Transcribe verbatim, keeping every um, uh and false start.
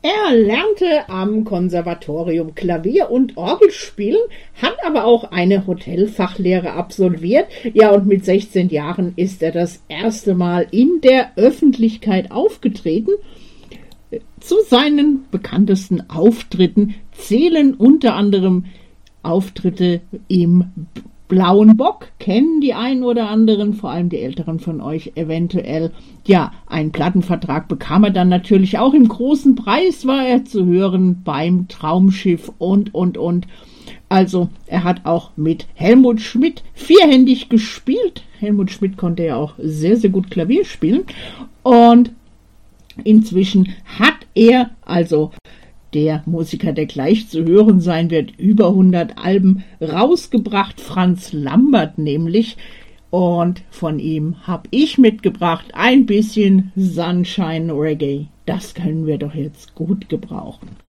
Er lernte am Konservatorium Klavier und Orgel spielen, hat aber auch eine Hotelfachlehre absolviert. Ja, und mit sechzehn Jahren ist er das erste Mal in der Öffentlichkeit aufgetreten. Zu seinen bekanntesten Auftritten zählen unter anderem Auftritte im Blauen Bock, kennen die einen oder anderen, vor allem die Älteren von euch eventuell. Ja, einen Plattenvertrag bekam er dann natürlich auch. Im Großen Preis war er zu hören beim Traumschiff und, und, und. Also, er hat auch mit Helmut Schmidt vierhändig gespielt. Helmut Schmidt konnte ja auch sehr, sehr gut Klavier spielen. Und inzwischen hat er, also der Musiker, der gleich zu hören sein wird, über hundert Alben rausgebracht, Franz Lambert nämlich. Und von ihm habe ich mitgebracht ein bisschen Sunshine Reggae. Das können wir doch jetzt gut gebrauchen.